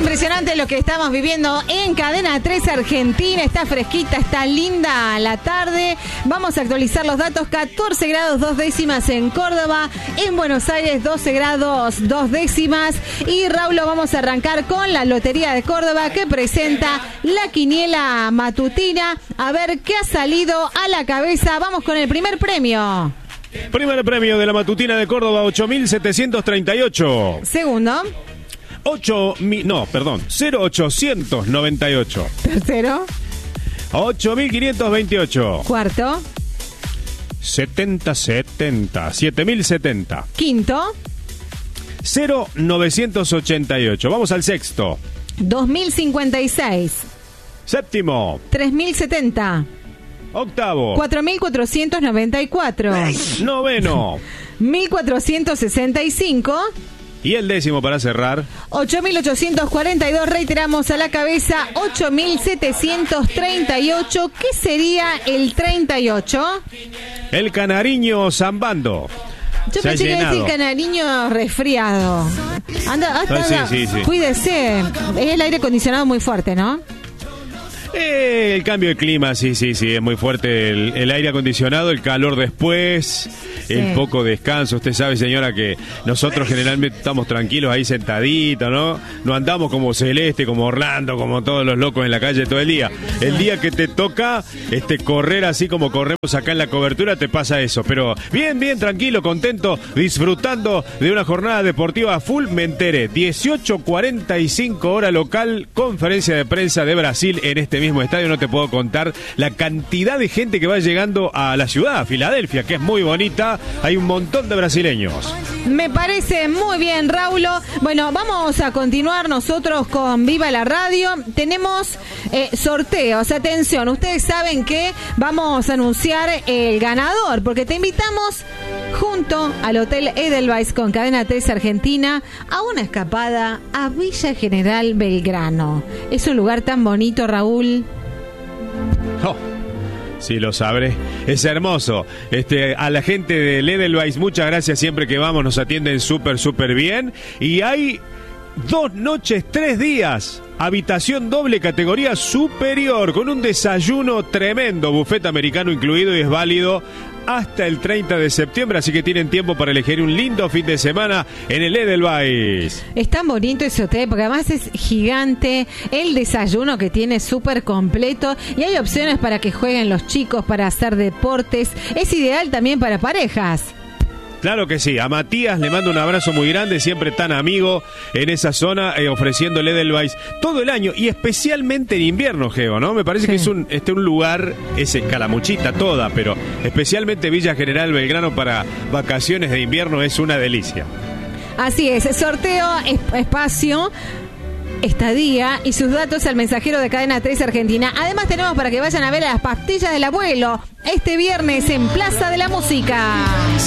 impresionante lo que estamos viviendo en Cadena 3 Argentina. Está fresquita, está linda la tarde. Vamos a actualizar los datos. 14 grados 2 décimas en Córdoba. En Buenos Aires 12 grados 2 décimas. Y Raúl, vamos a arrancar con la Lotería de Córdoba, que presenta la quiniela matutina. A ver qué ha salido a la cabeza. Vamos con el primer premio. Primer premio de la matutina de Córdoba, 8.738. Segundo. 0.898. Tercero. 8.528. Cuarto. 7.070. Quinto. 0.988. Vamos al sexto. 2.056. Séptimo. 3.070. Octavo. 4.494. Noveno. 1.465. Y el décimo para cerrar. 8.842, reiteramos a la cabeza, 8.738. ¿Qué sería el 38? El canariño zambando. Yo pensé que iba a decir canariño resfriado. Anda, sí. Cuídese. Es el aire acondicionado muy fuerte, ¿no? El cambio de clima, sí, es muy fuerte el aire acondicionado, el calor después, el poco descanso. Usted sabe, señora, que nosotros generalmente estamos tranquilos ahí sentaditos, ¿no? No andamos como Celeste, como Orlando, como todos los locos en la calle todo el día. El día que te toca correr así como corremos acá en la cobertura, te pasa eso. Pero bien, tranquilo, contento, disfrutando de una jornada deportiva full. Me enteré, 18:45 hora local, conferencia de prensa de Brasil en este mismo estadio. No te puedo contar la cantidad de gente que va llegando a la ciudad, Filadelfia, que es muy bonita. Hay un montón de brasileños. Me parece muy bien, Raúl. Bueno, vamos a continuar nosotros con Viva la Radio. Tenemos sorteos. Atención, ustedes saben que vamos a anunciar el ganador, porque te invitamos junto al Hotel Edelweiss con Cadena 3 Argentina a una escapada a Villa General Belgrano. Es un lugar tan bonito, Raúl. Oh, sí, lo sabré. Es hermoso. A la gente del Edelweiss, muchas gracias. Siempre que vamos nos atienden súper bien. Y hay 2 noches, 3 días. Habitación doble categoría superior con un desayuno tremendo, buffet americano incluido, y es válido hasta el 30 de septiembre, así que tienen tiempo para elegir un lindo fin de semana en el Edelweiss. Es tan bonito ese hotel, porque además es gigante, el desayuno que tiene súper completo, y hay opciones para que jueguen los chicos, para hacer deportes. Es ideal también para parejas. Claro que sí. A Matías le mando un abrazo muy grande, siempre tan amigo en esa zona, ofreciéndole Edelweiss todo el año, y especialmente en invierno, Geo, ¿no? Me parece que es un lugar, es Calamuchita toda, pero especialmente Villa General Belgrano para vacaciones de invierno es una delicia. Así es, sorteo, espacio, estadía y sus datos al mensajero de Cadena 3 Argentina. Además tenemos para que vayan a ver a las pastillas del abuelo este viernes en Plaza de la Música.